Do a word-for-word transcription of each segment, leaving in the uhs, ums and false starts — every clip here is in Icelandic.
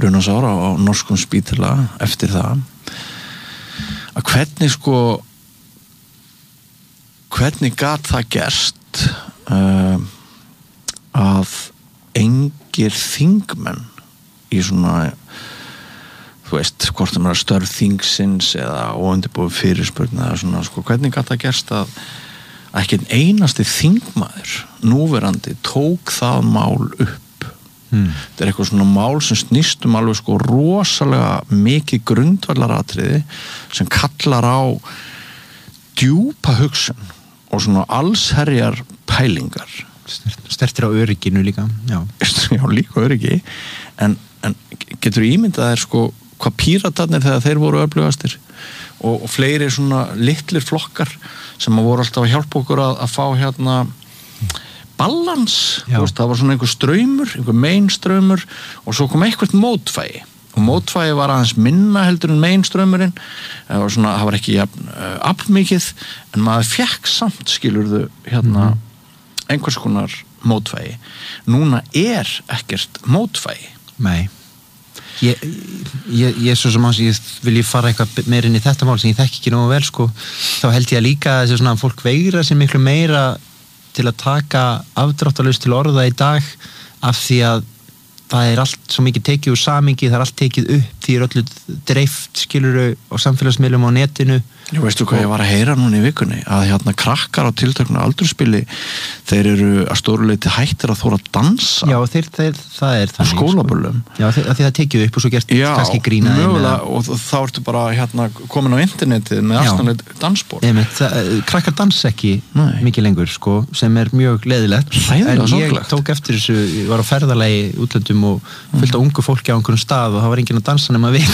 brunasár á, á norskum spítala eftir það að hvernig sko hvernig gat það gerst uh, að engir þingmenn í svona þú veist, hvort það er störf þingsins eða óundirbúið fyrirspurn eða svona, sko, hvernig gat það gerst að ekki einasti þingmaður núverandi tók það mál upp hmm. þetta er eitthvað svona mál sem snýstum alveg sko rosalega mikið grundvallaratriði sem kallar á djúpa hugsun og svona allsherjar pælingar stertir á örygginu líka já, já líka öryggi en, en getur ímyndað þér sko hvað píratarnir þegar þeir voru öflugastir og, og fleiri svona litlir flokkar sem að voru alltaf að hjálpa okkur að, að fá hérna balans, veist, það var svona einhver straumur einhver mainstraumur og svo kom eitthvað mótfæi og mótfæi var aðeins minna heldur en mainstraumurinn það var svona, það var ekki jafn uh, aflmikið en maður fekk samt skilurðu hérna mm-hmm. einhvers konar mótfæi núna er ekkert mótfæi nei Ég, ég, ég svo sem ás, ég vil ég fara eitthvað meira inn í þetta mál sem ég þekki ekki nógu vel sko, þá held ég að líka að svona, fólk veigra sér miklu meira til að taka afdráttarlaust til orða í dag af því að það er allt svo mikið tekið úr samingi, það er allt tekið upp því er öllu dreift skiluru á samfélagsmiðlum á netinu Jú veistu hvað ég var að heyra núna í vikunni að hérna krakkar á tilteknu aldurspili þeir eru að stóruleiti hættir að þóra að dansa Já, þeir, þeir, það er á skólaböllum sko. Já, þeir, því það tekið upp og svo gert Já, kannski grína mögulega og þá ertu bara hérna komin á internetið með aðstæðanlegt dansspor Einmitt, krakkar dansa ekki Nei. mikið lengur sko, sem er mjög leiðilegt Hræðilega en ég sorglegt. tók eftir þessu, ég var á ferðalagi útlöndum og fullt af ungu fólki á einhverjum stað og það var enginn að dansa nema við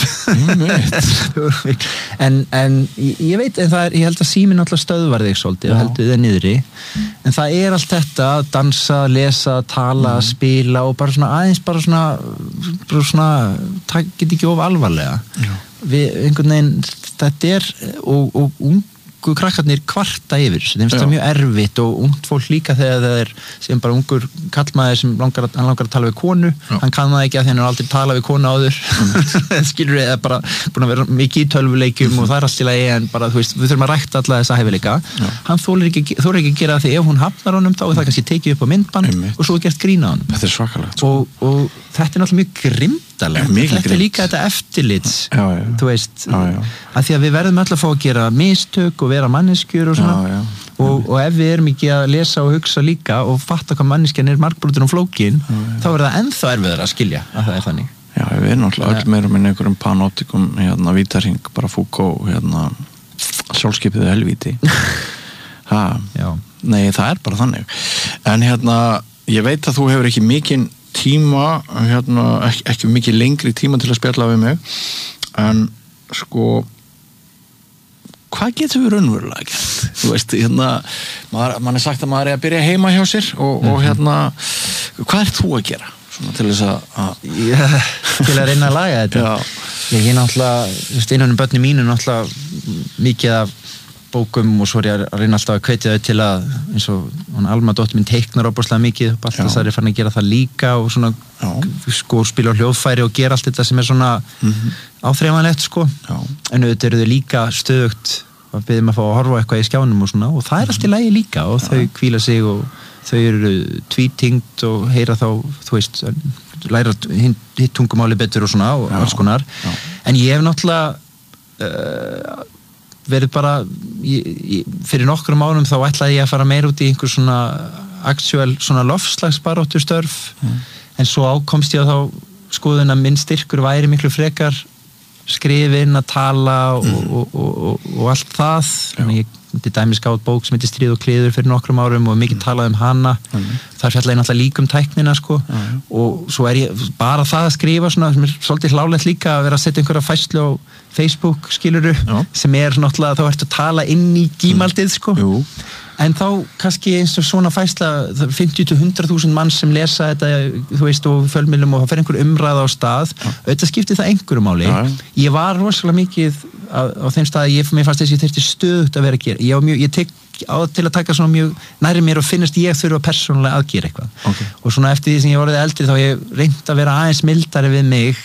mm, en, en ég veit, en það er, ég held að síminn alltaf stöðvar þig svolítið og heldur þig niðri en það er allt þetta að dansa, lesa, tala, mm. spila og bara svona aðeins bara svona, bara svona það get ekki of alvarlega Já. Við einhvern veginn, þetta er og, og ungu krakkarnir kvarta yfir þessu, þeim finnst það mjög erfitt og ungt fólk líka þegar það er sem bara ungur kallmaður sem langar að, hann langar að tala við konu, Já. Hann kann það ekki að því hann er aldrei talað við konu áður skilur við, eða bara búin að vera mikið í tölvuleikjum og það er allt í lagi en bara, þú veist, við þurfum að rækta alla þessa hæfileika hann þolir ekki, þolir ekki að gera því ef hún hafnar honum þá er það kannski tekið upp á myndband Einmitt. og svo er gert grín á honum Þetta er svakalegt og, og þetta er náttúrulega mjög grimdalegt þetta er líka þetta eftirlits já, já. þú veist, já, já. að því að við verðum öll að fá að gera mistök og vera manneskjur og svona já, já. Og, og ef við erum ekki að lesa og hugsa líka og fatta hvað manneskjan er margbrotin og flókin já, já. Þá er það ennþá erfiðar að skilja að það er þannig Já, við erum náttúrulega öll meira með einhverjum panoptikum hérna vítarhing, bara Foucault hérna sjálfskeipiðu helvíti ha, já. Nei, það er bara þannig en hérna, ég veit að þú hefur ekki mikinn tíma hérna, ekki, ekki mikið lengri tíma til að spjalla við mig en sko hvað getur við raunverulega gert? Þú veist, hérna maður, mann er sagt að maður er að byrja heima hjá sér og, mm-hmm. og hérna hvað er þú að gera? Svona til þess að Já, til að reyna að laga þetta Já. Ég er náttúrulega innan um börni mínu náttúrulega mikið af bókum og svo er ég að reyna alltaf að hvetja þau til að eins og hún Alma dóttir minn teiknar óbúslega mikið Baltasar er farin að gera það líka og svona sko spila á hljóðfæri og gera allt þetta sem er svona mm-hmm. áþreifanlegt sko Já. En auðvitað eru þau líka stöðugt að biðja mig að fá að horfa eitthvað í skjánum og svona og það er allt í lagi líka og Já. Þau hvíla sig og þau eru tvítingt og heyra þá, þú veist, læra hitt tungumáli betur og svona og já, alls konar. Já. En ég hef náttúrulega uh, verið bara, ég, ég, fyrir nokkrum árum þá ætlaði ég að fara meira út í einhver svona actual svona lofslagsbaróttu störf, mm. en svo ákomst ég á þá skoðun að minn styrkur væri miklu frekar skrifin, að tala og, mm. og, og, og, og allt það. Þannig ég til dæmis gátt bók sem heitir Stríð og kliður fyrir nokkrum árum og mikið mm. talað um hana mm. þar fjallaði ég náttúrulega líka um tæknina sko. mm. og svo er ég bara það að skrifa svona, sem er svolítið hlálegt líka að vera að setja einhverja fæslu á Facebook skiluru, Já. Sem er náttúrulega þá ertu að tala inn í gímaldið sko. Jú. En þá kannski eins og svona fæsla fimmtíu til hundrað þúsund mann sem lesa þetta, þú veist, og fjölmiðlum og það fer einhver umræða á stað, ja. Auðvitað skiptir það einhverju máli. Ja. Ég var rosalega mikið á, á þeim stað að ég, mér fannst þess að ég þurfti stöðugt að vera að gera. Ég, mjög, ég tek á til að taka svona mjög nærri mér og finnast ég þurfa persónulega að gera eitthvað. Okay. Og svona eftir því sem ég orðið eldri þá ég reynt að vera aðeins mildari við mig